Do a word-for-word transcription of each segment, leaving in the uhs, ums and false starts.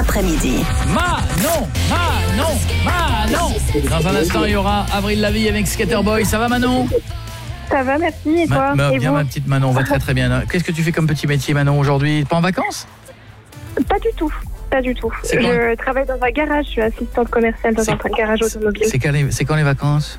après-midi. Manon, Manon, Manon. Dans un instant, il y aura Avril Lavigne avec Skater Boy. Ça va, Manon? Ça va, merci. Et toi? Ma, ma, et bien, vous? ma petite Manon, on va très très bien. Qu'est-ce que tu fais comme petit métier, Manon, aujourd'hui? Pas en vacances? Pas du tout. Pas du tout. C'est Je travaille dans un garage. Je suis assistante commerciale dans C'est- un garage automobile. C'est quand, les- c'est quand les vacances?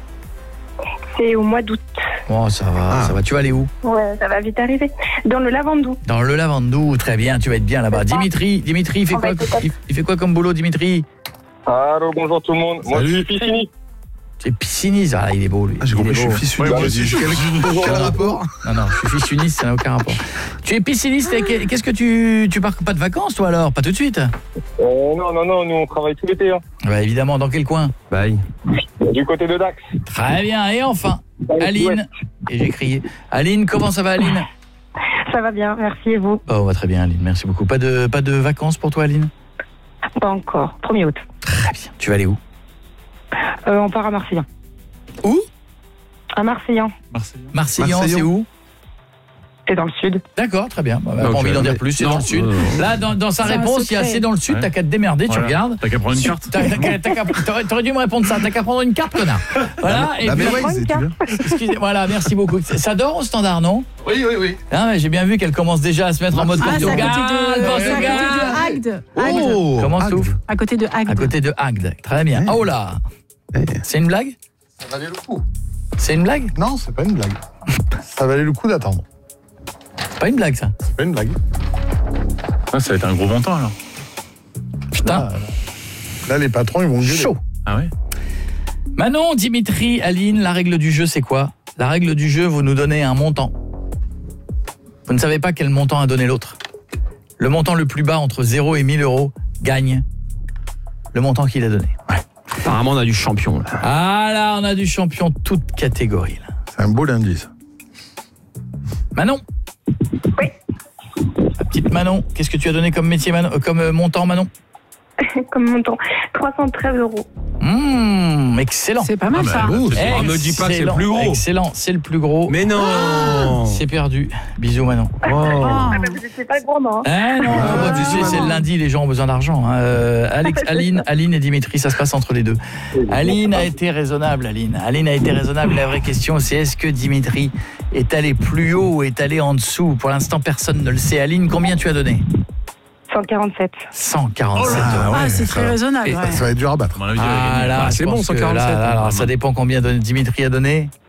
C'est au mois d'août. Oh, ça va, Ah. ça va. Tu vas aller où? Ouais, ça va vite arriver. Dans le Lavandou. Dans le Lavandou, très bien, tu vas être bien là-bas. C'est ça. Dimitri, Dimitri, il fait On va quoi être au top. il, il fait quoi comme boulot, Dimitri? Allô, bonjour tout le monde. Moi, je suis Piscini. C'est pisciniste. Ah, il est beau, lui. Ah, j'ai Il compris, est je suis beau. fils Ouais, unique. moi J'ai dit, aussi. quel, quel rapport? Non, non, je suis fils uniste, ça n'a aucun rapport. Tu es pisciniste, et qu'est- qu'est-ce que tu... Tu pars pas de vacances, toi, alors? Pas tout de suite? Euh, non, non, non, nous on travaille tout l'été. Hein. Bah, évidemment, dans quel coin? Bye. Du côté de Dax. Très bien, et enfin, Aline. Et j'ai crié. Aline, comment ça va, Aline? Ça va bien, merci. Et vous? Oh, bah, très bien, Aline, merci beaucoup. Pas de, pas de vacances pour toi, Aline? Pas encore. premier août. Très bien. Tu vas aller où? Euh, on part à Marseillan. Où? À Marseillan. Marseillan, Marseillan. c'est où? C'est dans le sud. D'accord, très bien. Bah, bah, Ok, pas envie d'en dire mais- plus, c'est non, dans le sud. non, non. Là, dans, dans sa C'est un réponse, il y a secret. c'est dans le sud, Ouais. t'as qu'à te démerder, tu Voilà. regardes. T'as qu'à prendre une carte. T'as- t'as qu'à- t'as qu'à- T'aurais t'aurais dû me répondre ça, t'as qu'à prendre une carte, connard. Voilà, et La puis, Mayway, c'est tu veux? excusez, voilà, merci beaucoup. Ça dort au standard, non? Oui, oui, oui. Ah, mais j'ai bien vu qu'elle commence déjà à se mettre en mode Ah, c'est à Portugal, côté de, c'est à Portugal. côté de Agde. Agde. Oh, Comment Agde. souffle? À côté de Agde. À côté de Agde. Très bien. Ouais. Oh là. Eh, C'est une blague? Ça valait le coup. C'est une blague? Non, c'est pas une blague. Ça valait le coup d'attendre. C'est pas une blague, ça. C'est pas une blague. Ah, ça va être un gros montant alors. Putain. Là, là, les patrons, ils vont gueuler. Chaud. Ah ouais. Manon, Dimitri, Aline, la règle du jeu, c'est quoi? La règle du jeu, vous nous donnez un montant. Vous ne savez pas quel montant a donné l'autre. Le montant le plus bas entre zéro et mille euros gagne le montant qu'il a donné. Apparemment, on a du champion. Là. Ah là, on a du champion toute catégorie. Là. C'est un beau lundi. Manon? Oui. La petite Manon, qu'est-ce que tu as donné comme métier, Manon, euh, comme euh, montant, Manon? Comme montant. trois cent treize euros. Mmh, excellent. C'est pas mal ça. Ouh, Ah, me dis pas que c'est le Excellent, plus gros. Excellent, c'est le plus gros. Mais non. C'est perdu. Bisous, Manon. Oh. Ah, bah, vous n'étiez pas gourmand. Hein. Ah non, Ah, bah, tu sais, Manon. c'est le lundi, les gens ont besoin d'argent. Hein. Euh, Alex, Aline, Aline et Dimitri, ça se passe entre les deux. Aline a été raisonnable, Aline. Aline a été raisonnable. La vraie question, c'est est-ce que Dimitri est allé plus haut ou est allé en dessous? Pour l'instant, personne ne le sait. Aline, combien tu as donné? cent quarante-sept. cent quarante-sept Ah, euros. Ah, ouais, c'est ça très va. raisonnable. Et ouais. Ça va être dur à battre. Oh. Ah, Ah là, Ah, je c'est bon, pense que cent quarante-sept. là, là, alors, ça dépend combien de- Dimitri a donné.